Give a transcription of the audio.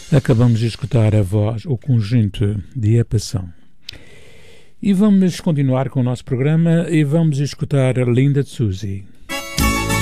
Acabamos de escutar a voz, o conjunto de Epação. E vamos continuar com o nosso programa e vamos escutar a Linda Suzy.